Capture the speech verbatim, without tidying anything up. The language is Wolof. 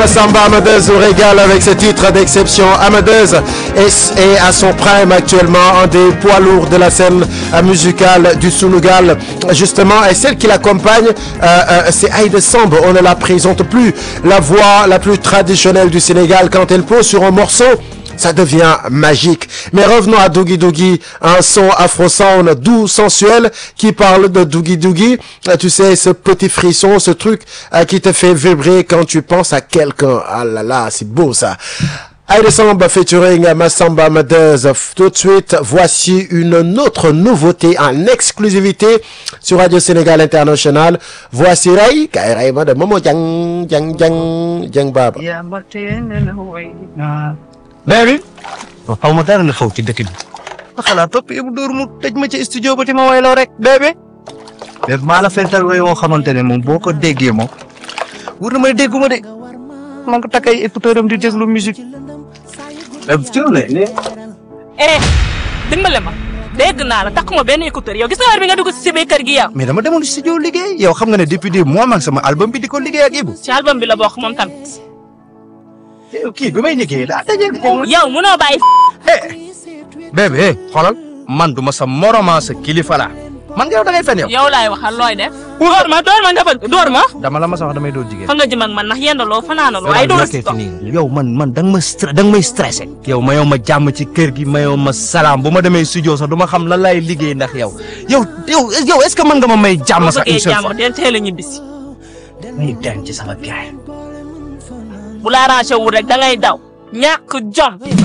Massamba Amadeus nous régale avec ce titre d'exception. Amadeus est, est à son prime actuellement, un des poids lourds de la scène musicale du Sunugal. Justement, et celle qui l'accompagne, euh, euh, c'est Aïda Samb. On ne la présente plus. La voix la plus traditionnelle du Sénégal, quand elle pose sur un morceau, ça devient magique. Mais revenons à Dougi Dougi, un son afro-sound doux, sensuel, qui parle de Dougi Dougi. Tu sais, ce petit frisson, ce truc euh, qui te fait vibrer quand tu penses à quelqu'un. Ah là là, c'est beau ça. Aïda Samb featuring Massamba Amadeus. Tout de suite, voici une autre nouveauté en exclusivité sur Radio Sénégal International. Voici Ray, kay Ray ma de Momo Jang Jang Jang Jang Baba. Baby xaw ma dara la xaw ci dëkk bi xalaat topp yëpp dóor mu tëj ma ci studio ba ti ma wayloo rek bébé bébé maa la fental way woo xamante ne moom boo ko déggee moom wur na may dégguma de man ko takk ay écouteur am di déglu musique bébé ci la ne eh dimbale ma dégg naa la takkuma benn écouteur yow gis nga war bi nga dugg si biir kër gi yow mais dama demoon studio liggéey yow xam nga ne depuis des mois man sama album bi di ko liggéey ak Ibou ci album bi la bokk moom tamit kii bi may liggéey daa dajeel ko yow mënoo bàyyi eh bébé xoolal man duma sa moroma sa kilifa la man nga yow da ngay fen yow yow laay waxal looy def door ma door ma nga bëgg door ma dama la ma sa wax damay doon jigéen fa nga jëm ak man ndax yendaloo fanaanaloo ay door si yow man man da nga ma da nga may stressé yow mayoo ma jàmm ci kër gi mayoo ma salaam bu ma demee studio sax du ma xam lan laay liggéey ndax yow yow yow yow est-ce que mën nga ma may jàmm sax une seule fois del teel a ñibbisi may den ci sama gaay bu la arrangé wul rek da ngay daw ñàkk jom